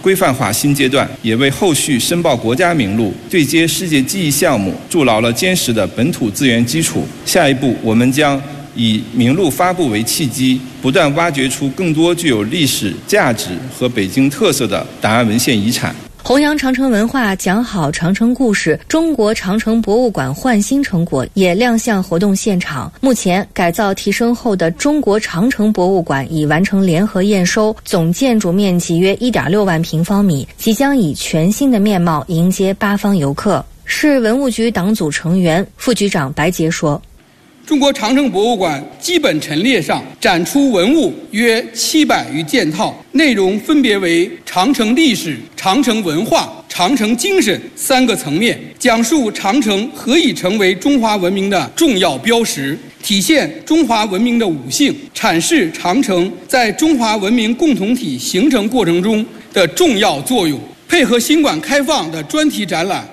规范化新阶段，也为后续申报国家名录、对接世界记忆项目筑牢了坚实的本土资源基础。下一步，我们将以名录发布为契机，不断挖掘出更多具有历史价值和北京特色的档案文献遗产。 弘扬长城文化，讲好长城故事。中国长城博物馆焕新成果也亮相活动现场。目前改造提升后的中国长城博物馆已完成联合验收，总建筑面积约1.6万平方米，即将以全新的面貌迎接八方游客。市文物局党组成员、副局长白杰说： 中国长城博物馆基本陈列上展出文物约700余件套，内容分别为长城历史、长城文化、长城精神3个层面，讲述长城何以成为中华文明的重要标识，体现中华文明的五性，阐释长城在中华文明共同体形成过程中的重要作用。配合新馆开放的专题展览，